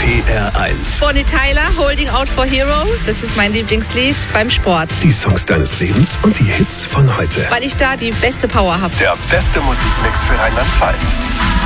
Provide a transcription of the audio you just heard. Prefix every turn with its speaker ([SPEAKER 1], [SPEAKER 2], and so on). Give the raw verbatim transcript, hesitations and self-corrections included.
[SPEAKER 1] P R eins.
[SPEAKER 2] Bonnie Tyler, Holding Out for Hero. Das ist mein Lieblingslied beim Sport.
[SPEAKER 1] Die Songs deines Lebens und die Hits von heute.
[SPEAKER 2] Weil ich da die beste Power habe.
[SPEAKER 1] Der beste Musikmix für Rheinland-Pfalz.